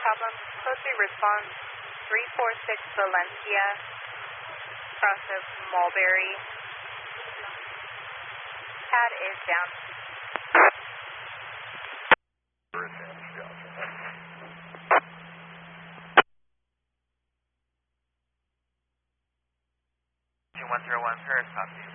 problem. Code 3 response 346 Valencia, cross of Mulberry. Pad is down. One zero one Paris, copy.